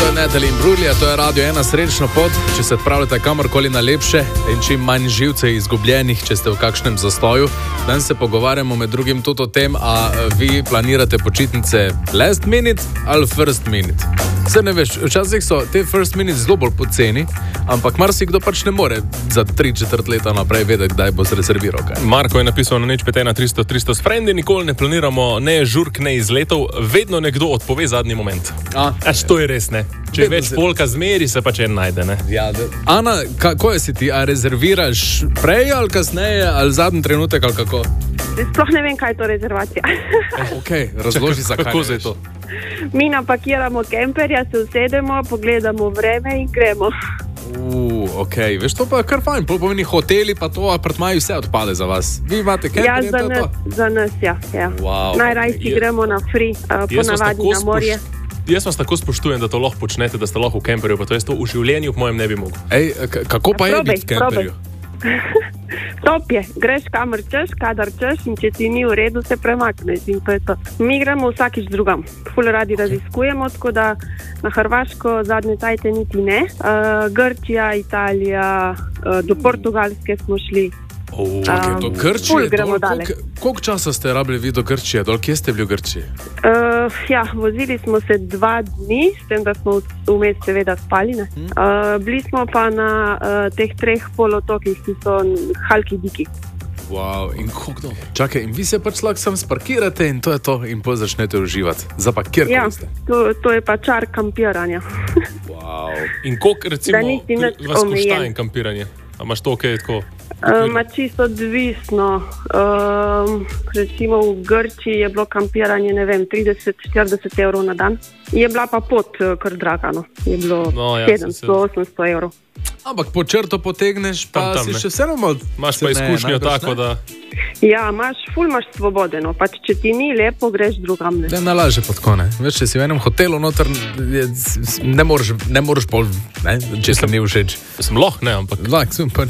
je Natalie Imbruglia, to je Radio 1 srečno pot, če se odpravljate kamorkoli na lepše in čim manj živcev izgubljenih, če ste v kakšnem zastoju. Danes se pogovarjamo med drugim tudi o tem, a vi planirate počitnice last minute ali first minute. Se ne veš, včasih so te first minute zelo bolj poceni, ampak marsikdo pač ne more za 3-4 leta naprej vedeti, kdaj bo zrezerviral kaj. Marko je napisal na nič 51300 s frendi, nikoli ne planiramo ne žurk, ne izletov, vedno nekdo odpove zadnji moment. To je res, ne? Če je več polka zmeri, se pač en najde, ne? Ja, Ana, kako je si ti? A rezerviraš prej ali kasneje, ali zadnji trenutek, ali kako? Sploh ne vem, kaj je to rezervacija. Ok, razloži, zakaj. Kako zdaj to? Mi napakiramo kemperja, se usedemo, pogledamo vreme in gremo. Ok, veš, to pa je kar fajn, pomeni hoteli, pa to apartmaji, vse odpade za vas. Vi imate kemperje, to je to? Za nas, ja. Wow, najrajši gremo na free, ponavadi na morje. Jaz vas tako spoštujem, da to lahko počnete, da ste lahko v kemperju, pa to jaz to v življenju v mojem ne bi mogel. Ej, kako pa je biti v kemperju? Top je, greš kamor češ, kadar češ in če ti ni v redu, se premakneš in to je to. Mi gremo vsakič drugam, ful radi raziskujemo, tako da na Hrvaško zadnje cajte niti ne. Grčija, Italija, do Portugalske smo šli. Do Grčije? Gremo dalje. Koliko časa ste rabili vi do Grčije? Kje ste bili v Grčiji? Vozili smo se 2 dni, s tem, da smo vmes seveda spali. Bili smo pa na teh 3 polotokih, ki so Halkidiki. Wow, in kako dobro. Čakaj, in vi se pač lahko sam sparkirate in to je to, in potem začnete uživati. Zdaj pa kjerkoli ste. To je pa čar kampiranja. Wow. In koliko recimo vas košta in kampiranje? A imaš to kaj tako? Čisto odvisno. Recimo v Grčiji je bilo kampiranje, ne vem, 30-40 evrov na dan. Je bila pa pot kar draga, no. Je bilo 700-800 evrov. Ampak po črto potegneš, pa tam, si še vseeno malo... Imaš pa izkušnjo tako, da... Ja, imaš svoboden, no. Pač če ti ni lepo, greš drugam. Ne nalaže pod kone. Veš, če si v enem hotelu noter, ne moreš pol, ne, če se mi všeč. Sem lahko, ne, ampak... Lahko sem pač